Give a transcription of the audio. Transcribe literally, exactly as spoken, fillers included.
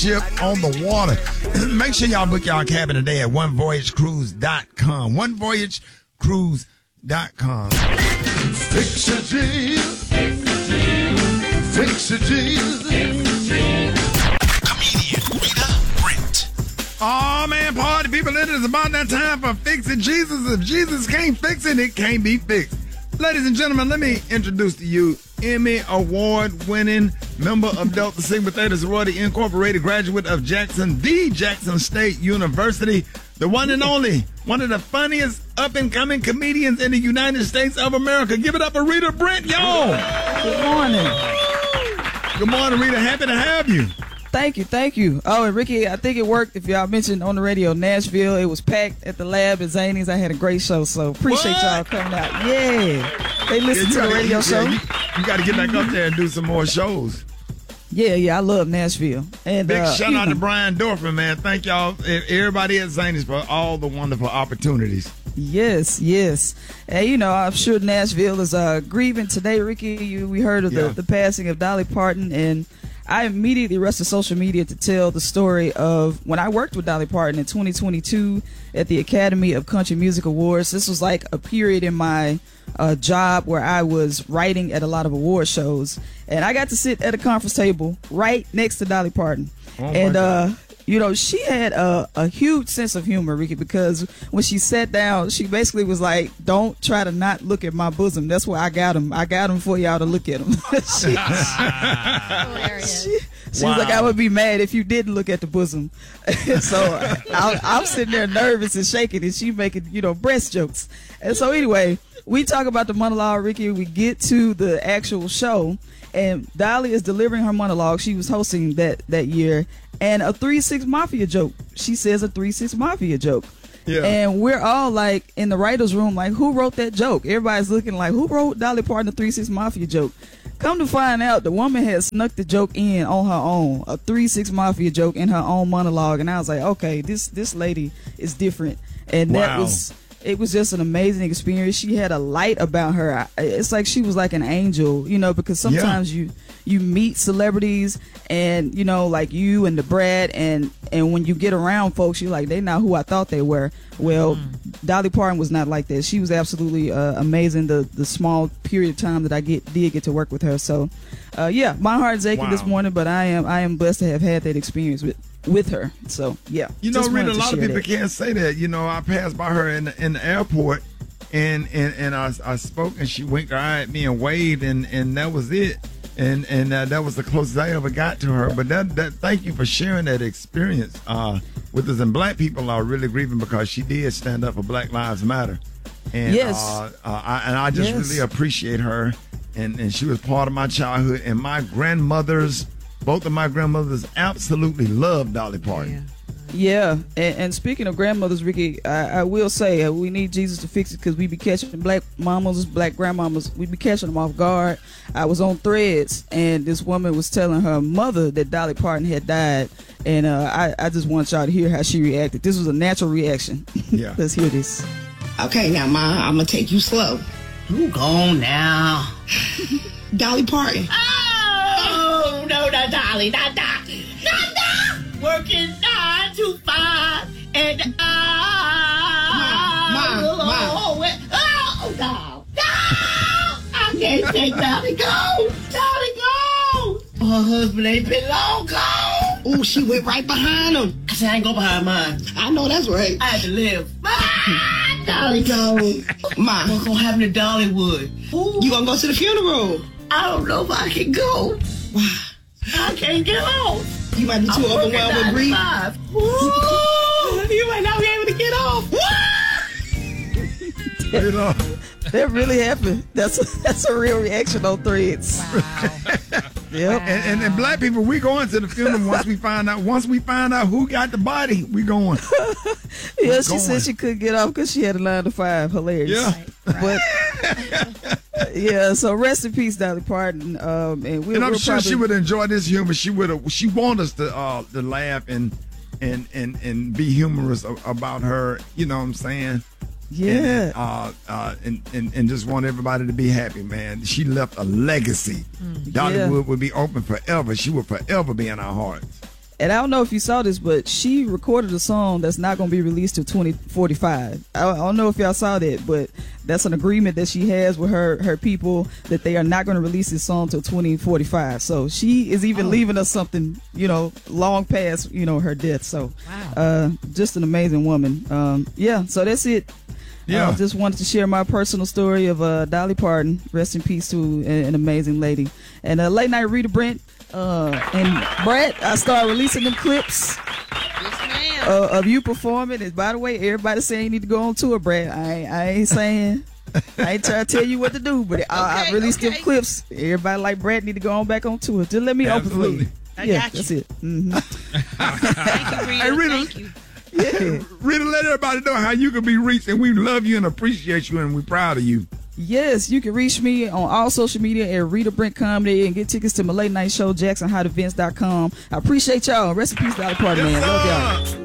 ship on the water. Make sure y'all book y'all cabin today at one voyage cruise dot com. one voyage cruise dot com. Fix it, Jesus. Fix it, Jesus. Comedian Rita Brent. Oh, man, party people, it is about that time for Fix It Jesus. If Jesus can't fix it, it can't be fixed. Ladies and gentlemen, let me introduce to you Emmy Award-winning member of Delta Sigma Theta Sorority Incorporated, graduate of Jackson, the Jackson State University, the one and only, one of the funniest up-and-coming comedians in the United States of America. Give it up for Rita Brent, y'all. Good morning. Good morning, Rita. Happy to have you. Thank you, thank you. Oh, and Ricky, I think it worked. If y'all mentioned on the radio, Nashville, it was packed at the lab at Zany's. I had a great show, so appreciate What? y'all coming out. Yeah, they listen Yeah, to the gotta- radio yeah, show. You, you got to get back up there and do some more shows. Yeah, yeah, I love Nashville. And Big uh, shout you out know, to Brian Dorfman, man. Thank y'all, everybody at Zany's, for all the wonderful opportunities. Yes, yes. And you know, I'm sure Nashville is uh, grieving today, Ricky. You, we heard of Yeah. the, the passing of Dolly Parton, and I immediately rushed to social media to tell the story of when I worked with Dolly Parton in twenty twenty-two at the Academy of Country Music Awards. This was like a period in my uh, job where I was writing at a lot of award shows, and I got to sit at a conference table right next to Dolly Parton. Oh, my and God. uh you know, she had a, a huge sense of humor, Ricky, because when she sat down, she basically was like, don't try to not look at my bosom. That's where I got him. I got him for y'all to look at him. she, Hilarious. she, she Wow. was like, I would be mad if you didn't look at the bosom. so I, I'm sitting there nervous and shaking, and she making, you know, breast jokes. And so anyway, we talk about the monologue, Ricky. We get to the actual show, and Dolly is delivering her monologue. She was hosting that, that year. And a three six Mafia joke. She says a three six Mafia joke. Yeah. And we're all like in the writer's room, like, who wrote that joke? Everybody's looking like, who wrote Dolly Parton the three six Mafia joke? Come to find out, the woman had snuck the joke in on her own, a three six Mafia joke in her own monologue. And I was like, okay, this this lady is different. And that Wow. was, it was just an amazing experience. She had a light about her. I- It's like she was like an angel, you know, because sometimes you you meet celebrities and, you know, like you and the Brad, and and when you get around folks, you're like, they not who I thought they were. Well, Dolly Parton was not like that. She was absolutely uh, amazing. The the small period of time that I get did get to work with her. So, uh, yeah, my heart's aching Wow. this morning, but I am I am blessed to have had that experience with with her. So, yeah. You know, just Rita, wanted a to lot of share people that. can't say that. You know, I passed by her in the, in the airport, and and, and I, I spoke, and she winked her eye at me and waved, and, and that was it. And and uh, that was the closest I ever got to her. But that that thank you for sharing that experience uh, with us. And black people are really grieving because she did stand up for Black Lives Matter. And, Yes. uh, uh, I, and I just Yes. really appreciate her. And, and she was part of my childhood. And my grandmothers, both of my grandmothers, absolutely loved Dolly Parton. Yeah, and, and speaking of grandmothers, Ricky, I, I will say uh, we need Jesus to fix it, because we be catching black mamas, black grandmamas, we be catching them off guard. I was on Threads, and this woman was telling her mother that Dolly Parton had died, and uh, I, I just want y'all to hear how she reacted. This was a natural reaction. Yeah. Let's hear this. Okay, now, Ma, I'm gonna take you slow. Who gone now? Dolly Parton. Oh, no, not Dolly, not Dolly, not Dolly. Working nine to five, and I Ma, will Ma. always. Oh, no, no! I can't take Dolly go. Dolly go. Her husband ain't been long gone. Ooh, she went right behind him. I said I ain't go behind mine. I know that's right. I had to live. Ah, Dolly go. Ma, What's gonna happen to Dollywood? Ooh, you gonna go to the funeral? I don't know if I can go. Why? I can't get home. You might be too overwhelmed with grief. Ooh, you might not be able to get off. You know? That really happened. That's a, that's a real reaction on Threads. Wow. Yep. And, and, and black people, we going to the funeral once we find out. Once we find out who got the body, we going. Yeah, she going. said she couldn't get off because she had a nine to five. Hilarious. Yeah. But yeah, so rest in peace, Dolly Parton. Um, and we'll, And I'm we'll sure probably, she would enjoy this humor. She would. She want us to uh, to laugh and and and and be humorous a- about her. You know what I'm saying? Yeah. And, uh, uh, and, and and just want everybody to be happy, man. She left a legacy. Dollywood Yeah. would be open forever. She will forever be in our hearts. And I don't know if you saw this, but she recorded a song that's not going to be released till twenty forty-five. I, I don't know if y'all saw that, but that's an agreement that she has with her, her people that they are not going to release this song till twenty forty-five. So she is even oh. leaving us something, you know, long past, you know, her death. So wow. uh, just an amazing woman. Um, yeah, so that's it. Yeah, uh, just wanted to share my personal story of uh, Dolly Parton. Rest in peace to an, an amazing lady. And uh, late night Rita Brent uh, and Brett. I started releasing them clips yes, uh, of you performing. And by the way, everybody saying you need to go on tour, Brett. I ain't, I ain't saying. I ain't trying to tell you what to do, but okay, I, I released okay. them clips. Everybody like Brett need to go on back on tour. Just let me Absolutely. open for you. I yeah, got you. that's it. Mm-hmm. Thank you, Rita. Hey, Rita. Thank you. Yeah. Rita, let everybody know how you can be reached, and we love you and appreciate you, and we're proud of you. Yes, you can reach me on all social media at Rita Brent Comedy and get tickets to my late night show, Jackson Hot Events dot com. I appreciate y'all. Rest in peace, Dolly Parton, Yes, man. Love y'all. sir.